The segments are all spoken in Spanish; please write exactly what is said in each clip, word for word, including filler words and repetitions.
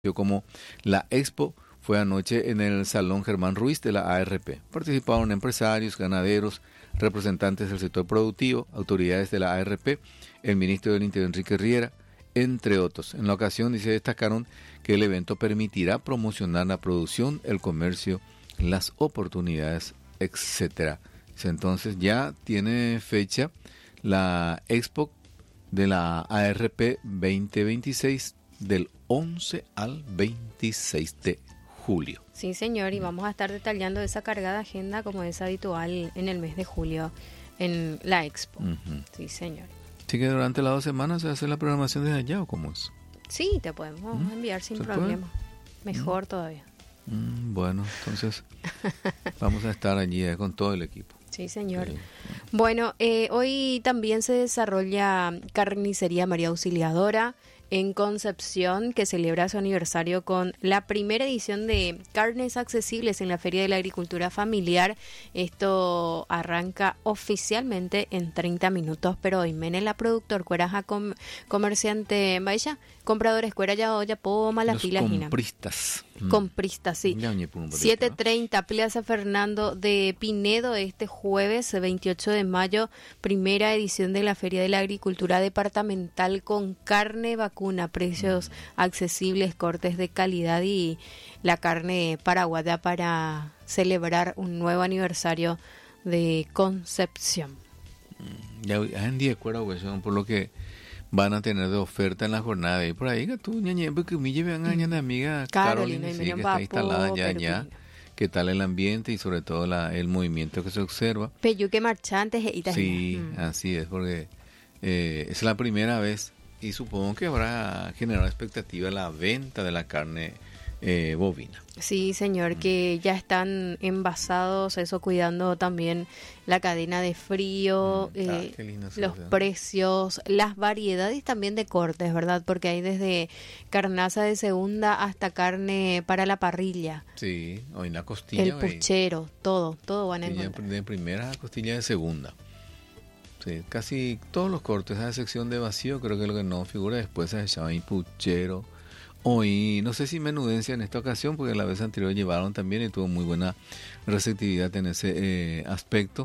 como la Expo fue anoche en el Salón Germán Ruiz de la A R P. Participaron empresarios, ganaderos, representantes del sector productivo, autoridades de la A R P, el ministro del Interior Enrique Riera, entre otros. En la ocasión, dice, destacaron que el evento permitirá promocionar la producción, el comercio, las oportunidades, etcétera. Entonces ya tiene fecha la Expo de la A R P veinte veintiséis del once al veintiséis de julio. Sí, señor, y vamos a estar detallando esa cargada agenda como es habitual en el mes de julio en la Expo. Uh-huh. Sí, señor. ¿Sí que durante las dos semanas se hace la programación desde allá o cómo es? Sí, te podemos ¿Mm? enviar sin problema. Puede? Mejor ¿Mm? todavía. Mm, bueno, entonces vamos a estar allí eh, con todo el equipo. Sí, señor. Sí. Bueno, eh, hoy también se desarrolla Carnicería María Auxiliadora en Concepción, que celebra su aniversario con la primera edición de Carnes Accesibles en la Feria de la Agricultura Familiar. Esto arranca oficialmente en treinta minutos, pero hoy Menela productor, cueraja com, comerciante, vaya, compradores, cuera ya olla, poma, la fila. Compristas. Compristas, sí. siete treinta, Plaza Fernando de Pinedo, este jueves veintiocho de mayo, primera edición de la Feria de la Agricultura Departamental con carne vacuna, precios mm. accesibles, cortes de calidad y la carne paraguaya para celebrar un nuevo aniversario de Concepción. Ya en día por lo que van a tener de oferta en la jornada y por ahí que tú ñañe porque me llevan a ñaña amiga Carolina, sí, que está instalada ya allá. ¿Qué tal el ambiente y sobre todo la, el movimiento que se observa? Peyuque marchantes y sí, mm. así es, porque eh, es la primera vez y supongo que habrá generado expectativa la venta de la carne eh, bovina. Sí, señor, mm. que ya están envasados, eso cuidando también la cadena de frío, mm, eh, ah, los sea. precios, las variedades también de cortes, ¿verdad? Porque hay desde carnaza de segunda hasta carne para la parrilla. Sí, hoy una costilla. El puchero, y, todo, todo van a encontrar. De primera costilla de segunda. Sí, casi todos los cortes, a excepción de vacío, creo que lo que no figura después se llama ahí puchero. Hoy, no sé si menudencia en esta ocasión, porque la vez anterior llevaron también y tuvo muy buena receptividad en ese eh, aspecto.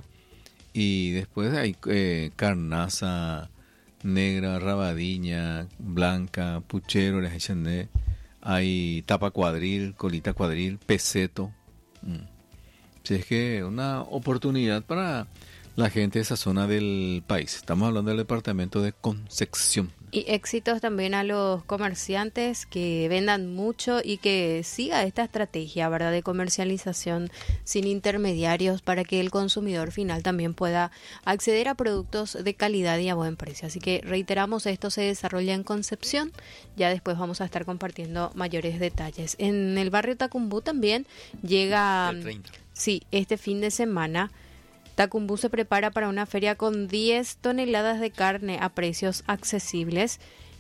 Y después hay eh, carnaza negra, rabadiña, blanca, puchero, les echan de, hay tapa cuadril, colita cuadril, peseto. Mm. Sí, es que una oportunidad para la gente de esa zona del país. Estamos hablando del departamento de Concepción. Y éxitos también a los comerciantes que vendan mucho y que siga esta estrategia, ¿verdad?, de comercialización sin intermediarios para que el consumidor final también pueda acceder a productos de calidad y a buen precio. Así que reiteramos, esto se desarrolla en Concepción. Ya después vamos a estar compartiendo mayores detalles. En el barrio Tacumbú también llega, sí, este fin de semana. Tacumbú se prepara para una feria con diez toneladas de carne a precios accesibles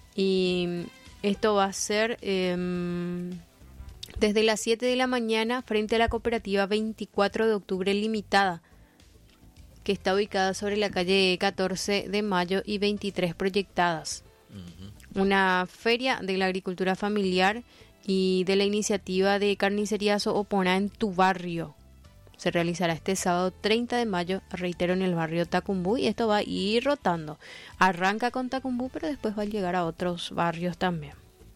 y esto va a ser eh, desde las siete de la mañana frente a la cooperativa veinticuatro de octubre limitada, que está ubicada sobre la calle catorce de mayo y veintitrés proyectadas. Uh-huh. Una feria de la agricultura familiar y de la iniciativa de Carnicería Soopona en tu barrio. Se realizará este sábado treinta de mayo, reitero, en el barrio Tacumbú, y esto va a ir rotando. Arranca con Tacumbú, pero después va a llegar a otros barrios también.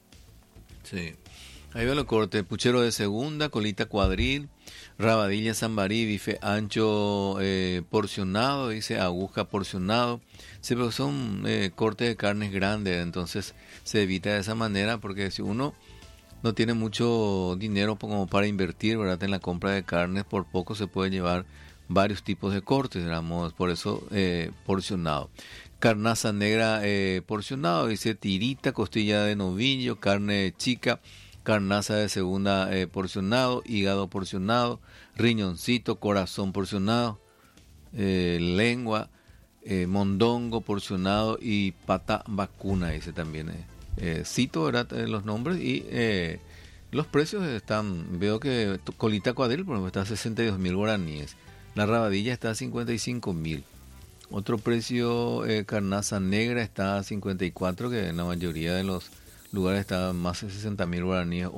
Sí. Ahí va los cortes: puchero de segunda, colita cuadril, rabadilla sambarí, bife ancho eh, porcionado, dice aguja porcionado. Sí, pero son eh, cortes de carnes grandes, entonces se evita de esa manera, porque si uno no tiene mucho dinero como para invertir, ¿verdad?, en la compra de carnes, por poco se puede llevar varios tipos de cortes, digamos, por eso eh, porcionado. Carnaza negra eh, porcionado, dice tirita, costilla de novillo, carne chica, carnaza de segunda eh, porcionado, hígado porcionado, riñoncito, corazón porcionado, eh, lengua, eh, mondongo porcionado y pata vacuna, dice también. Eh. Eh, cito, ¿verdad?, eh, los nombres y eh, los precios están, veo que colita cuadril, por ejemplo, está a sesenta y dos mil guaraníes, la rabadilla está a cincuenta y cinco mil, otro precio, eh, carnaza negra está a cincuenta y cuatro, que en la mayoría de los lugares estaban más de sesenta mil guaraníes